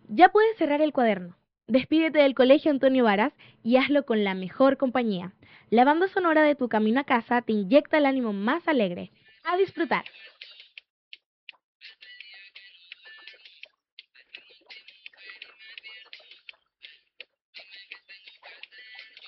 Ya puedes cerrar el cuaderno. Despídete del Colegio Antonio Varas y hazlo con la mejor compañía. La banda sonora de tu camino a casa te inyecta el ánimo más alegre. ¡A disfrutar!